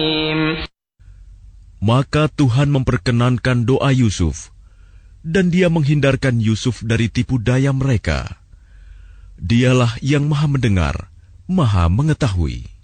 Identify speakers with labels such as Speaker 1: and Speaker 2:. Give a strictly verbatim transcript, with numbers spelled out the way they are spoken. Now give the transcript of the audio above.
Speaker 1: Maka Tuhan memperkenankan doa Yusuf, dan Dia menghindarkan Yusuf dari tipu daya mereka. Dialah yang Maha Mendengar, Maha Mengetahui.